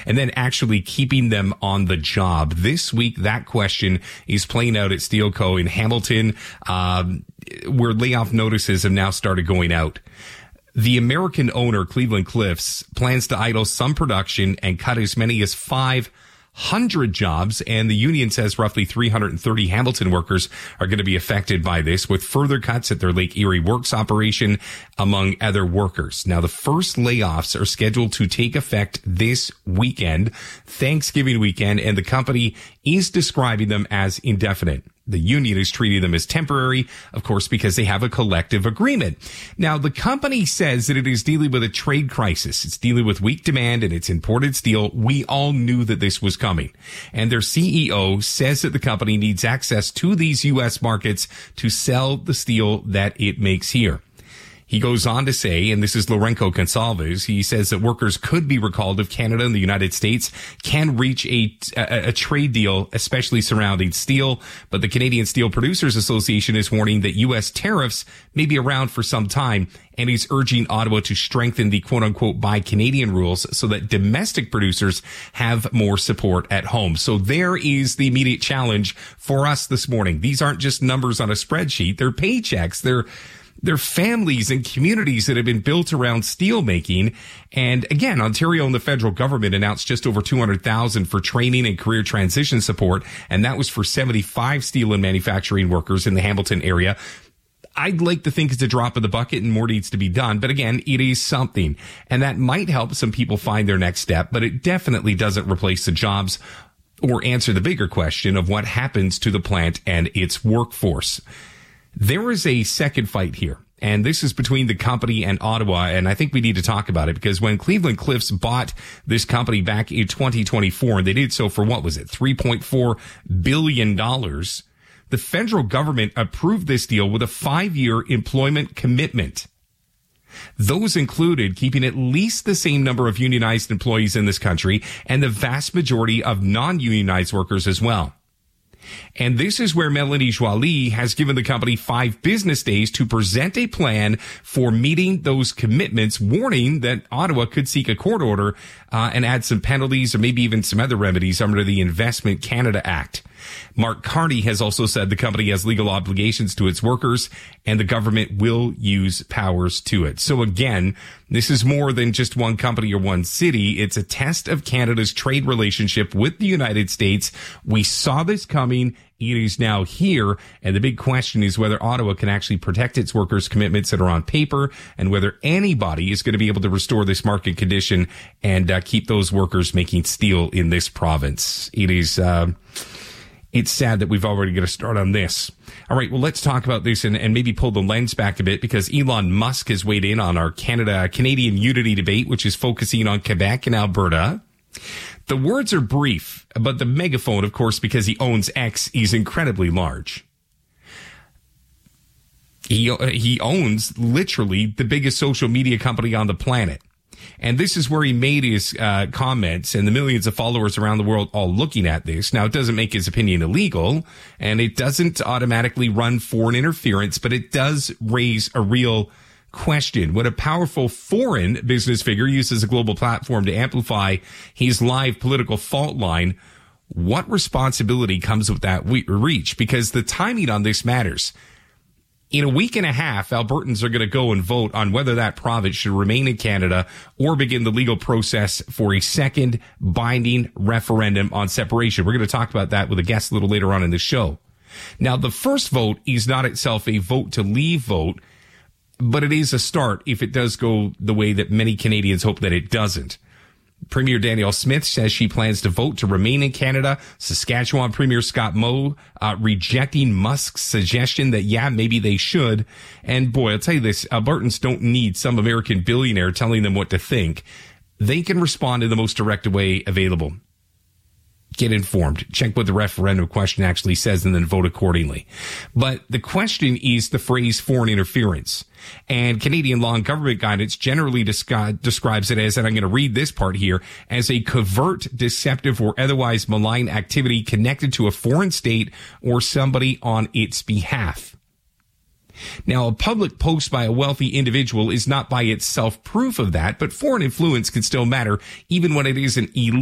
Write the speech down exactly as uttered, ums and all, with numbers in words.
and then actually keeping them on the job. This week, that question is playing out at Steel Co. in Hamilton, um, where layoff notices have now started going out. The American owner, Cleveland Cliffs, plans to idle some production and cut as many as five hundred jobs, and the union says roughly three hundred thirty Hamilton workers are going to be affected by this, with further cuts at their Lake Erie Works operation, among other workers. Now, the first layoffs are scheduled to take effect this weekend, Thanksgiving weekend, and the company is describing them as indefinite. The union is treating them as temporary, of course, because they have a collective agreement. Now, the company says that it is dealing with a trade crisis. It's dealing with weak demand and it's imported steel. We all knew that this was coming. And their C E O says that the company needs access to these U S markets to sell the steel that it makes here. He goes on to say, and this is Lourenco Gonsalves, he says that workers could be recalled if Canada and the United States can reach a, a, a trade deal, especially surrounding steel. But the Canadian Steel Producers Association is warning that U S tariffs may be around for some time, and he's urging Ottawa to strengthen the quote-unquote Buy Canadian rules so that domestic producers have more support at home. So there is the immediate challenge for us this morning. These aren't just numbers on a spreadsheet. They're paychecks. They're They're families and communities that have been built around steel making. And again, Ontario and the federal government announced just over two hundred thousand for training and career transition support. And that was for seventy-five steel and manufacturing workers in the Hamilton area. I'd like to think it's a drop in the bucket and more needs to be done. But again, it is something. And that might help some people find their next step, but it definitely doesn't replace the jobs or answer the bigger question of what happens to the plant and its workforce. There is a second fight here, and this is between the company and Ottawa, and I think we need to talk about it because when Cleveland Cliffs bought this company back in twenty twenty-four, and they did so for, what was it, three point four billion dollars, the federal government approved this deal with a five-year employment commitment. Those included keeping at least the same number of unionized employees in this country and the vast majority of non-unionized workers as well. And this is where Melanie Joly has given the company five business days to present a plan for meeting those commitments, warning that Ottawa could seek a court order uh, and add some penalties or maybe even some other remedies under the Investment Canada Act. Mark Carney has also said the company has legal obligations to its workers and the government will use powers to it. So again, this is more than just one company or one city. It's a test of Canada's trade relationship with the United States. We saw this coming. It is now here. And the big question is whether Ottawa can actually protect its workers' commitments that are on paper and whether anybody is going to be able to restore this market condition and uh, keep those workers making steel in this province. It is, uh, It's sad that we've already got to start on this. All right, well, let's talk about this and, and maybe pull the lens back a bit because Elon Musk has weighed in on our Canada Canadian unity debate, which is focusing on Quebec and Alberta. The words are brief, but the megaphone, of course, because he owns X, is incredibly large. He, he owns literally the biggest social media company on the planet. And this is where he made his uh, comments and the millions of followers around the world all looking at this. Now, it doesn't make his opinion illegal and it doesn't automatically run foreign interference, but it does raise a real question. When a powerful foreign business figure uses a global platform to amplify his live political fault line, what responsibility comes with that reach? Because the timing on this matters. In a week and a half, Albertans are going to go and vote on whether that province should remain in Canada or begin the legal process for a second binding referendum on separation. We're going to talk about that with a guest a little later on in the show. Now, the first vote is not itself a vote to leave vote, but it is a start if it does go the way that many Canadians hope that it doesn't. Premier Danielle Smith says she plans to vote to remain in Canada. Saskatchewan Premier Scott Moe uh, rejecting Musk's suggestion that, yeah, maybe they should. And boy, I'll tell you this, Albertans don't need some American billionaire telling them what to think. They can respond in the most direct way available. Get informed. Check what the referendum question actually says and then vote accordingly. But the question is the phrase foreign interference. And Canadian law and government guidance generally descri- describes it as, and I'm going to read this part here, as a covert, deceptive, or otherwise malign activity connected to a foreign state or somebody on its behalf. Now, a public post by a wealthy individual is not by itself proof of that, but foreign influence can still matter even when it is an illegal